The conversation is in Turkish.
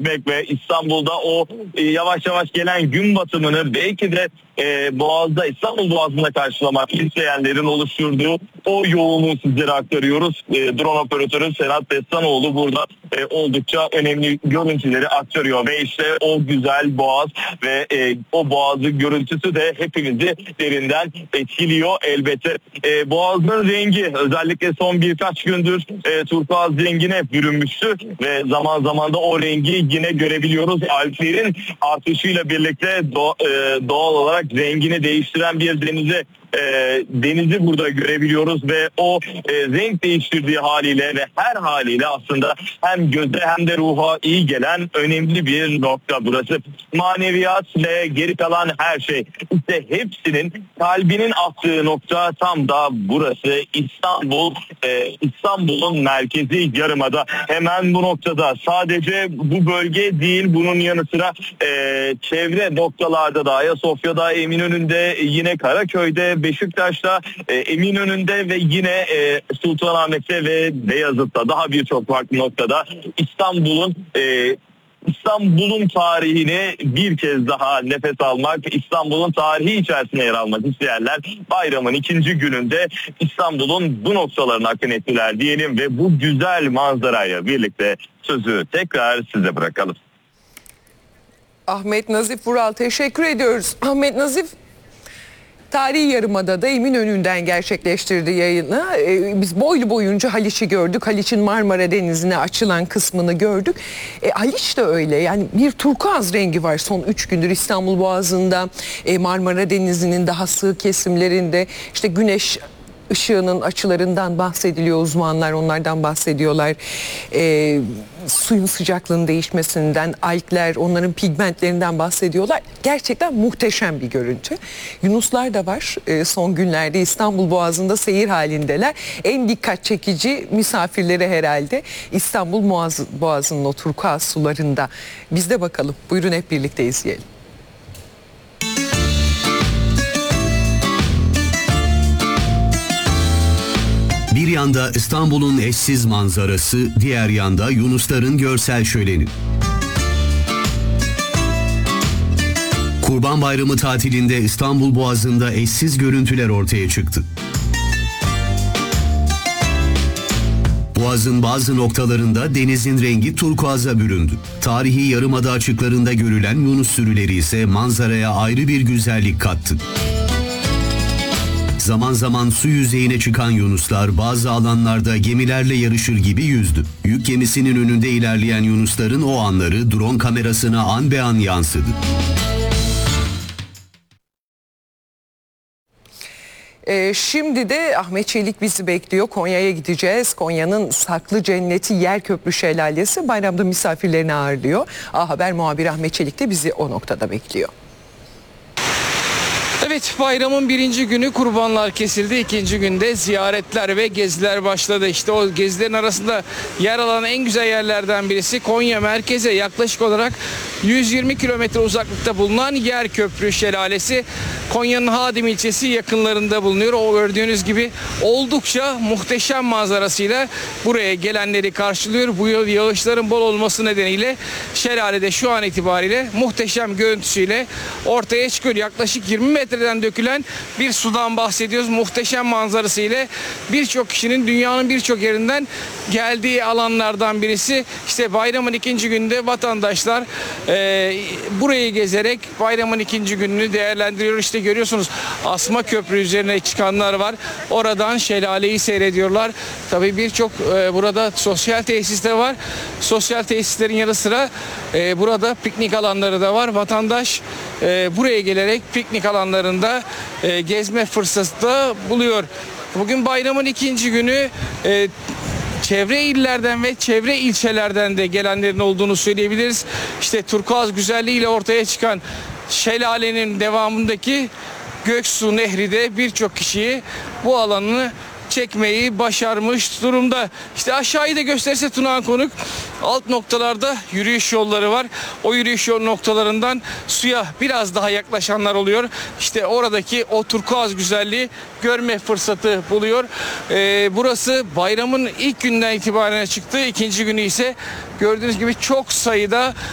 etmek ve İstanbul'da o yavaş yavaş gelen gün batımını belki de Boğaz'da, İstanbul Boğazı'nda karşılamak isteyenlerin oluşturduğu o yoğunluğu sizlere aktarıyoruz. Drone operatörü Serhat Destanoğlu burada oldukça önemli görüntüleri aktarıyor ve işte o güzel Boğaz ve o Boğaz'ın görüntüsü de hepimizi derinden etkiliyor elbette. Boğaz'ın rengi özellikle son birkaç gündür turkuaz rengine bürünmüştü ve zaman zaman da o rengi yine görebiliyoruz. Alplerin artışıyla birlikte doğal olarak rengini değiştiren bir denizi burada görebiliyoruz ve o renk değiştirdiği haliyle ve her haliyle aslında hem göze hem de ruha iyi gelen önemli bir nokta burası. Maneviyat ve geri kalan her şey, işte hepsinin kalbinin attığı nokta tam da burası İstanbul'un merkezi Yarımada. Hemen bu noktada sadece bu bölge değil, bunun yanı sıra çevre noktalarda da Ayasofya'da, Eminönü'nde, yine Karaköy'de, Beşiktaş'ta, Eminönü'nde ve yine Sultanahmet'te ve Beyazıt'ta, daha birçok farklı noktada İstanbul'un tarihini bir kez daha nefes almak, İstanbul'un tarihi içerisinde yer almak isteyenler bayramın ikinci gününde İstanbul'un bu noktalarına akın ettiler diyelim ve bu güzel manzarayla birlikte sözü tekrar size bırakalım. Ahmet Nazif Vural, teşekkür ediyoruz. Ahmet Nazif Tarihi Yarımada'da Eminönü'nden gerçekleştirdi yayını. Biz boylu boyunca Haliç'i gördük. Haliç'in Marmara Denizi'ne açılan kısmını gördük. Haliç de öyle. Yani bir turkuaz rengi var son 3 gündür İstanbul Boğazı'nda. Marmara Denizi'nin daha sığ kesimlerinde işte güneş ışığının açılarından bahsediliyor, uzmanlar onlardan bahsediyorlar. Suyun sıcaklığının değişmesinden, algler, onların pigmentlerinden bahsediyorlar. Gerçekten muhteşem bir görüntü. Yunuslar da var. Son günlerde İstanbul Boğazı'nda seyir halindeler. En dikkat çekici misafirleri herhalde İstanbul Boğazı'nın o turkuaz sularında. Biz de bakalım. Buyurun hep birlikte izleyelim. Bir yanda İstanbul'un eşsiz manzarası, diğer yanda Yunusların görsel şöleni. Kurban Bayramı tatilinde İstanbul Boğazı'nda eşsiz görüntüler ortaya çıktı. Boğaz'ın bazı noktalarında denizin rengi turkuaza büründü. Tarihi Yarımada açıklarında görülen Yunus sürüleri ise manzaraya ayrı bir güzellik kattı. Zaman zaman su yüzeyine çıkan yunuslar bazı alanlarda gemilerle yarışır gibi yüzdü. Yük gemisinin önünde ilerleyen yunusların o anları drone kamerasına an be an yansıdı. Şimdi de Ahmet Çelik bizi bekliyor. Konya'ya gideceğiz. Konya'nın saklı cenneti Yerköprü Şelalesi bayramda misafirlerini ağırlıyor. Haber muhabiri Ahmet Çelik de bizi o noktada bekliyor. Evet, bayramın birinci günü kurbanlar kesildi. İkinci günde ziyaretler ve geziler başladı. İşte o gezilerin arasında yer alan en güzel yerlerden birisi Konya merkeze yaklaşık olarak 120 kilometre uzaklıkta bulunan Yerköprü Şelalesi. Konya'nın Hadim ilçesi yakınlarında bulunuyor. O gördüğünüz gibi oldukça muhteşem manzarasıyla buraya gelenleri karşılıyor. Bu yıl yağışların bol olması nedeniyle şelalede şu an itibariyle muhteşem görüntüsüyle ortaya çıkıyor. Yaklaşık 20 metreden dökülen bir sudan bahsediyoruz. Muhteşem manzarası ile birçok kişinin dünyanın birçok yerinden geldiği alanlardan birisi. İşte bayramın ikinci günde vatandaşlar burayı gezerek bayramın ikinci gününü değerlendiriyor. İşte görüyorsunuz, Asma Köprü üzerine çıkanlar var. Oradan şelaleyi seyrediyorlar. Tabii birçok burada sosyal tesis de var. Sosyal tesislerin yanı sıra burada piknik alanları da var. Vatandaş buraya gelerek piknik alanlarında gezme fırsatı da buluyor. Bugün bayramın ikinci günü. Çevre illerden ve çevre ilçelerden de gelenlerin olduğunu söyleyebiliriz. İşte turkuaz güzelliğiyle ortaya çıkan şelalenin devamındaki Göksu Nehri de birçok kişiyi bu alanını çekmeyi başarmış durumda. İşte aşağıyı da gösterse Tunağan Konuk, alt noktalarda yürüyüş yolları var. O yürüyüş yol noktalarından suya biraz daha yaklaşanlar oluyor. İşte oradaki o turkuaz güzelliği görme fırsatı buluyor. Burası bayramın ilk günden itibaren çıktı. İkinci günü ise gördüğünüz gibi çok sayıda